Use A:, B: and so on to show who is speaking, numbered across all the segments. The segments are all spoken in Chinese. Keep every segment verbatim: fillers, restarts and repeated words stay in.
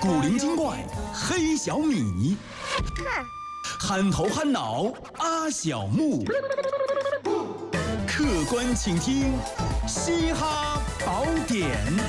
A: 古灵精怪黑小米，憨头憨脑阿小木，客官请听嘻哈宝典。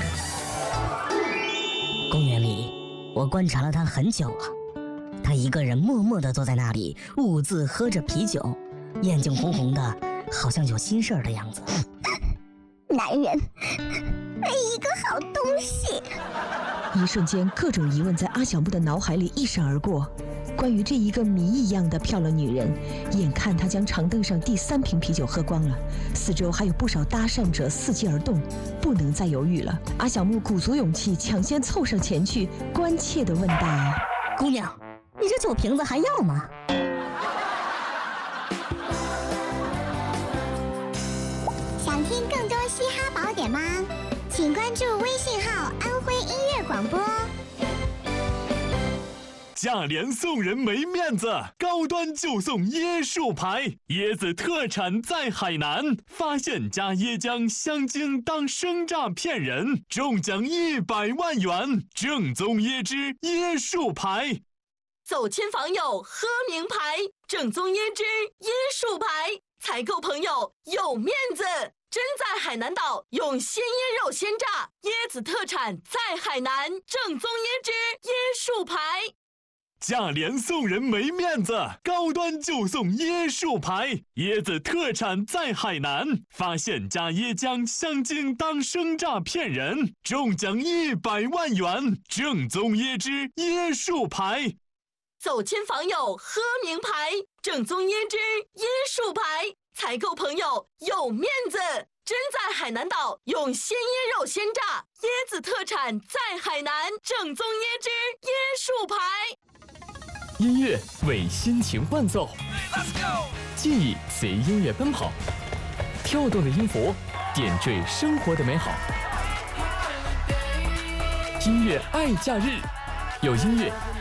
B: 公园里，我观察了他很久了。他一个人默默地坐在那里，兀自喝着啤酒，眼睛红红的，好像有心事儿的样子。
C: 男人，一个好东西。
D: 一瞬间，各种疑问在阿小木的脑海里一闪而过。关于这一个谜一样的漂亮女人，眼看她将长凳上第三瓶啤酒喝光了，四周还有不少搭讪者伺机而动，不能再犹豫了。阿小木鼓足勇气，抢先凑上前去，关切地问道：“
B: 姑娘，你这酒瓶子还要吗？”
C: 想听更多嘻哈宝典吗？请关注微信号“安徽音乐广播”。
E: 价廉送人没面子，高端就送椰树牌，椰子特产在海南，发现加椰浆香精当生榨骗人，中奖一百万元，正宗椰汁椰树牌。
F: 走亲访友喝名牌，正宗椰汁椰树牌，采购朋友有面子。真在海南岛用鲜椰肉鲜榨，椰子特产在海南，正宗椰汁椰树牌。
E: 价廉送人没面子，高端就送椰树牌，椰子特产在海南，发现加椰浆香精当生榨骗人，中奖一百万元，正宗椰汁椰树牌。
F: 走亲访友喝名牌，正宗椰汁椰树牌，采购朋友有面子。真在海南岛用鲜椰肉鲜榨，椰子特产在海南，正宗椰汁椰树牌。
G: 音乐为心情伴奏，记忆随音乐奔跑，跳动的音符点缀生活的美好。音乐爱假日，有音乐